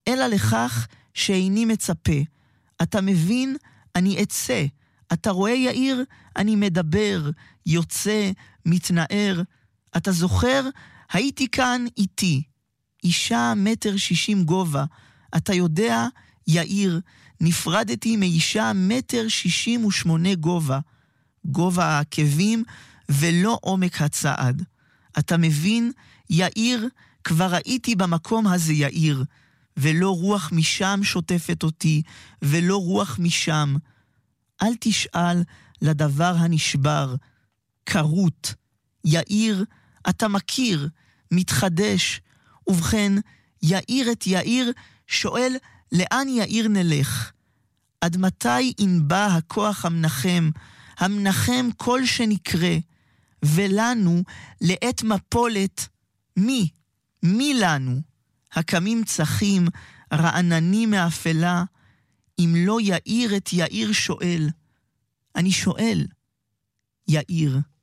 אלא לכך שאיני מצפה. אתה מבין, אני אצא. אתה רואה, יאיר, אני מדבר, יוצא, מתנער. אתה זוכר? הייתי כאן איתי. אישה 1.60 גובה. אתה יודע, יאיר, נפרדתי מאישה 1.68 גובה. גובה העקבים ולא עומק הצעד. אתה מבין, יאיר, כבר ראיתי במקום הזה יאיר, ולא רוח משם שוטפת אותי, ולא רוח משם. אל תשאל לדבר הנשבר, קרות. יאיר, אתה מכיר, מתחדש. ובכן, יאיר את יאיר, שואל, לאן יאיר נלך? עד מתי ינבע הכוח המנחם, המנחם כל שנקרא, ולנו לעת מפולת, מי? מי לנו? הקמים צחים, רעננים מאפלה, אם לא יאיר את יאיר שואל. אני שואל, יאיר.